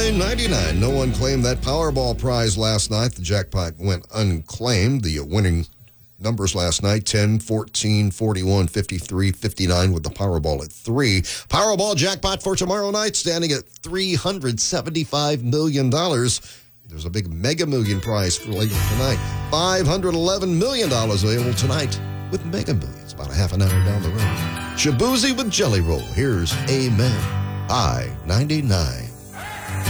$9.99. No one claimed that Powerball prize last night. The jackpot went unclaimed. The winning numbers last night, 10, 14, 41, 53, 59 with the Powerball at 3. Powerball jackpot for tomorrow night standing at $375 million. There's a big Mega Million prize for later tonight. $511 million available tonight with Mega Millions, about a half an hour down the road. Shaboozey with Jelly Roll. Here's Amen. I-99.